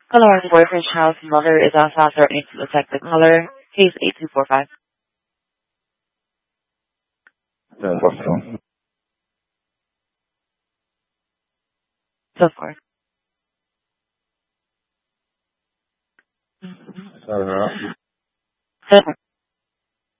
Caller boyfriend child's mother is also threatening to attack the caller. Case 8245. So forth. So